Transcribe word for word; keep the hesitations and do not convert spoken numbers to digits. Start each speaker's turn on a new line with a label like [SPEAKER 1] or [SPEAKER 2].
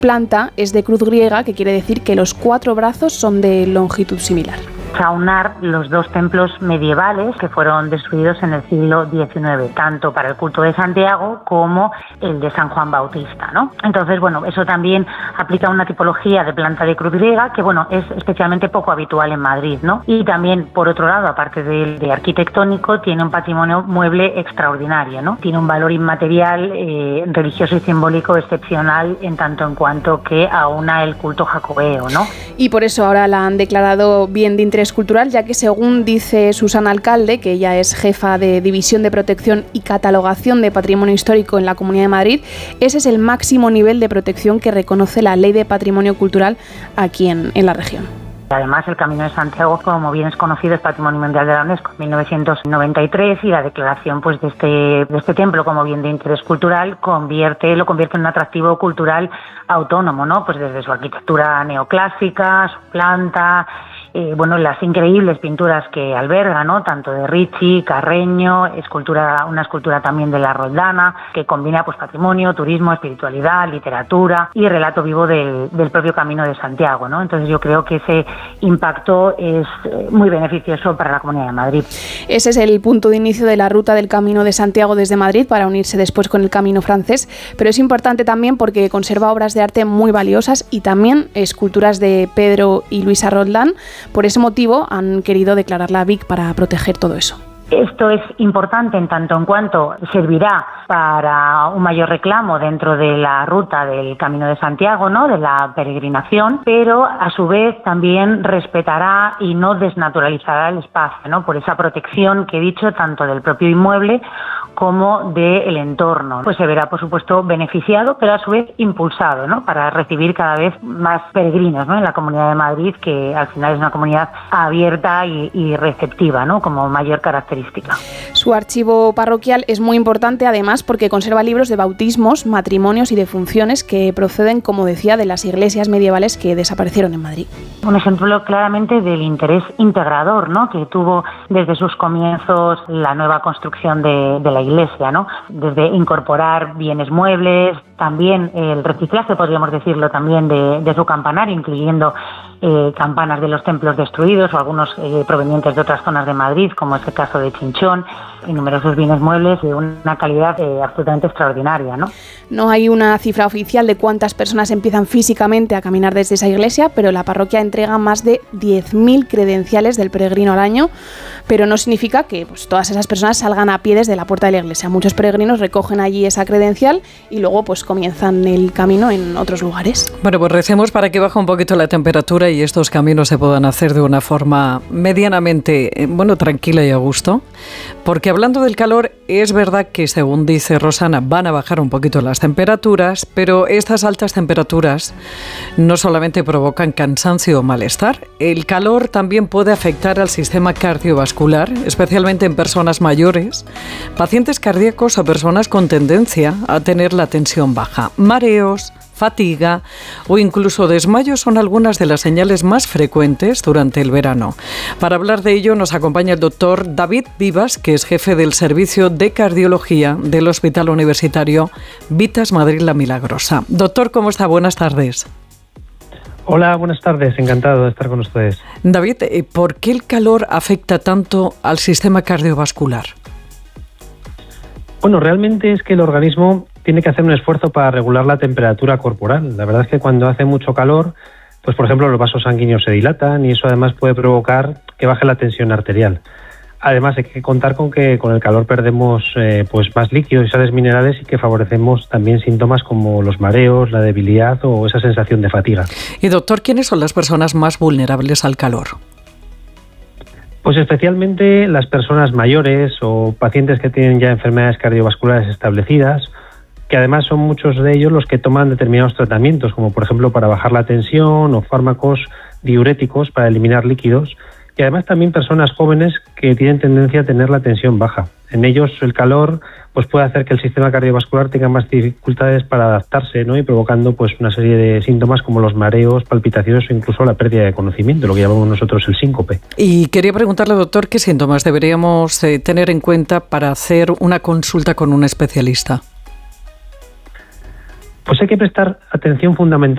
[SPEAKER 1] planta es de cruz griega, que quiere decir que los cuatro brazos son de longitud similar.
[SPEAKER 2] Aunar los dos templos medievales que fueron destruidos en el siglo diecinueve, tanto para el culto de Santiago como el de San Juan Bautista, ¿no? Entonces, bueno, eso también aplica una tipología de planta de cruz griega que, bueno, es especialmente poco habitual en Madrid, ¿no? Y también, por otro lado, aparte de, de arquitectónico, tiene un patrimonio mueble extraordinario, ¿no? Tiene un valor inmaterial, eh, religioso y simbólico excepcional en tanto en cuanto que aúna el culto jacobeo, ¿no?
[SPEAKER 1] Y por eso ahora la han declarado bien de interés cultural, ya que según dice Susana Alcalde, que ella es jefa de División de Protección y Catalogación de Patrimonio Histórico en la Comunidad de Madrid, ese es el máximo nivel de protección que reconoce la Ley de Patrimonio Cultural aquí en, en la región.
[SPEAKER 2] Además, el Camino de Santiago, como bien es conocido, es Patrimonio Mundial de la UNESCO en mil novecientos noventa y tres, y la declaración pues de este de este templo como bien de interés cultural convierte lo convierte en un atractivo cultural autónomo, ¿no? Pues desde su arquitectura neoclásica, su planta, eh, bueno, las increíbles pinturas que alberga, ¿no? Tanto de Ricci, Carreño, escultura, una escultura también de la Roldana, que combina pues patrimonio, turismo, espiritualidad, literatura y relato vivo del, del propio Camino de Santiago, ¿no? Entonces yo creo que ese impacto es muy beneficioso para la Comunidad de Madrid.
[SPEAKER 1] Ese es el punto de inicio de la ruta del Camino de Santiago desde Madrid para unirse después con el Camino francés, pero es importante también porque conserva obras de arte muy valiosas y también esculturas de Pedro y Luisa Roldán. Por ese motivo han querido declarar la Vic para proteger todo eso.
[SPEAKER 2] Esto es importante en tanto en cuanto servirá para un mayor reclamo dentro de la ruta del Camino de Santiago, ¿no? De la peregrinación, pero a su vez también respetará y no desnaturalizará el espacio, ¿no? Por esa protección que he dicho, tanto del propio inmueble como del entorno. Pues se verá, por supuesto, beneficiado, pero a su vez impulsado, ¿no? Para recibir cada vez más peregrinos, ¿no? En la Comunidad de Madrid, que al final es una comunidad abierta y, y receptiva, ¿no? Como mayor característica.
[SPEAKER 1] Su archivo parroquial es muy importante, además, porque conserva libros de bautismos, matrimonios y defunciones que proceden, como decía, de las iglesias medievales que desaparecieron en Madrid.
[SPEAKER 2] Un ejemplo claramente del interés integrador, ¿no? Que tuvo desde sus comienzos la nueva construcción de, de la iglesia, ¿no? Desde incorporar bienes muebles, también el reciclaje, podríamos decirlo, también de, de su campanario, incluyendo eh, campanas de los templos destruidos o algunos eh, provenientes de otras zonas de Madrid, como es el caso de Chinchón, y numerosos bienes muebles de una calidad eh, absolutamente extraordinaria, ¿no?
[SPEAKER 1] No hay una cifra oficial de cuántas personas empiezan físicamente a caminar desde esa iglesia, pero la parroquia entrega más de diez mil credenciales del peregrino al año, pero no significa que pues, todas esas personas salgan a pie desde la puerta de la iglesia. Muchos peregrinos recogen allí esa credencial y luego pues comienzan el camino en otros lugares.
[SPEAKER 3] Bueno, pues recemos para que baje un poquito la temperatura y estos caminos se puedan hacer de una forma medianamente, bueno, tranquila y a gusto, porque hablando del calor, es verdad que, según dice Rosana, van a bajar un poquito las temperaturas, pero estas altas temperaturas no solamente provocan cansancio o malestar, el calor también puede afectar al sistema cardiovascular, especialmente en personas mayores, pacientes cardíacos o personas con tendencia a tener la tensión baja. Mareos, fatiga o incluso desmayos son algunas de las señales más frecuentes durante el verano. Para hablar de ello nos acompaña el doctor David Vivas, que es jefe del Servicio de Cardiología del Hospital Universitario Vitas Madrid La Milagrosa. Doctor, ¿cómo está? Buenas tardes.
[SPEAKER 4] Hola, buenas tardes. Encantado de estar con ustedes.
[SPEAKER 3] David, ¿por qué el calor afecta tanto al sistema cardiovascular?
[SPEAKER 4] Bueno, realmente es que el organismo tiene que hacer un esfuerzo para regular la temperatura corporal. La verdad es que cuando hace mucho calor, pues por ejemplo los vasos sanguíneos se dilatan y eso además puede provocar que baje la tensión arterial. Además hay que contar con que con el calor perdemos eh, pues más líquidos y sales minerales y que favorecemos también síntomas como los mareos, la debilidad o esa sensación de fatiga.
[SPEAKER 3] Y doctor, ¿quiénes son las personas más vulnerables al calor?
[SPEAKER 4] Pues especialmente las personas mayores o pacientes que tienen ya enfermedades cardiovasculares establecidas, que además son muchos de ellos los que toman determinados tratamientos, como por ejemplo para bajar la tensión o fármacos diuréticos para eliminar líquidos, y además también personas jóvenes que tienen tendencia a tener la tensión baja. En ellos el calor pues puede hacer que el sistema cardiovascular tenga más dificultades para adaptarse, ¿no? Y provocando pues una serie de síntomas como los mareos, palpitaciones o incluso la pérdida de conocimiento, lo que llamamos nosotros el síncope.
[SPEAKER 3] Y quería preguntarle, doctor, ¿qué síntomas deberíamos eh, tener en cuenta para hacer una consulta con un especialista?
[SPEAKER 4] Pues hay que prestar atención fundamental